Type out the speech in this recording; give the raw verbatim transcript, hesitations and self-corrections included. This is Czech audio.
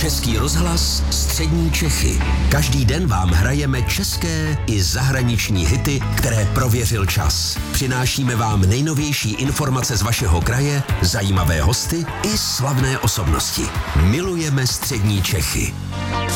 Český rozhlas Střední Čechy. Každý den vám hrajeme české i zahraniční hity, které prověřil čas. Přinášíme vám nejnovější informace z vašeho kraje, zajímavé hosty i slavné osobnosti. Milujeme Střední Čechy.